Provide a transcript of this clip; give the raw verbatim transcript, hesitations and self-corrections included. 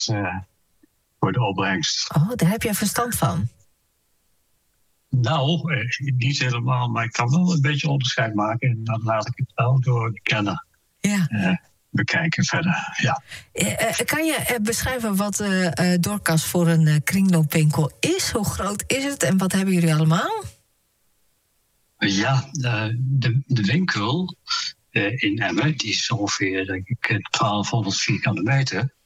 uh, voor de opbrengst. Oh, daar heb je verstand van. Nou, eh, niet helemaal, maar ik kan wel een beetje onderscheid maken. En dan laat ik het wel door de kenner ja. uh, bekijken verder. Ja. Uh, uh, kan je uh, beschrijven wat uh, uh, Dorcas voor een uh, kringloopwinkel is? Hoe groot is het en wat hebben jullie allemaal? Ja, uh, de, de winkel uh, in Emmen, die is ongeveer denk ik twaalfhonderd vierkante meter.